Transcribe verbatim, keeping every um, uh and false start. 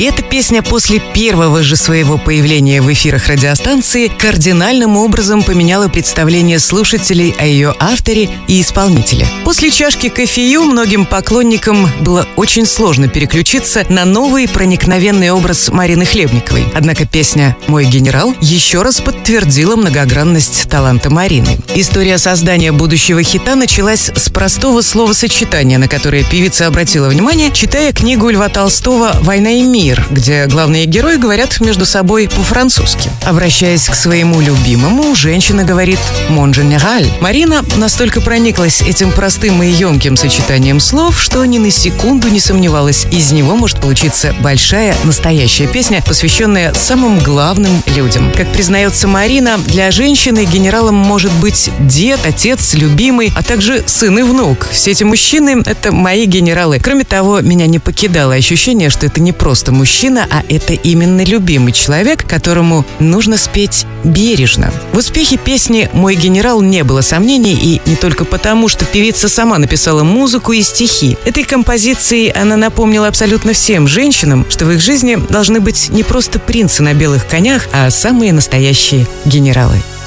Эта песня после первого же своего появления в эфирах радиостанции кардинальным образом поменяла представление слушателей о ее авторе и исполнителе. После чашки кофею многим поклонникам было очень сложно переключиться на новый проникновенный образ Марины Хлебниковой. Однако песня «Мой генерал» еще раз подтвердила многогранность таланта Марины. История создания будущего хита началась с простого словосочетания, на которое певица обратила внимание, читая книгу Льва Толстого «Война и мир», где главные герои говорят между собой по-французски. Обращаясь к своему любимому, женщина говорит «Mon général». Марина настолько прониклась этим простым и емким сочетанием слов, что ни на секунду не сомневалась, из него может получиться большая настоящая песня, посвященная самым главным людям. Как признается Марина, для женщины генералом может быть дед, отец, любимый, а также сын и внук. Все эти мужчины — это мои генералы. Кроме того, меня не покидало ощущение, что это не просто мужчина, а это именно любимый человек, которому нужно спеть бережно. В успехе песни «Мой генерал» не было сомнений, и не только потому, что певица сама написала музыку и стихи. Этой композицией она напомнила абсолютно всем женщинам, что в их жизни должны быть не просто принцы на белых конях, а самые настоящие генералы.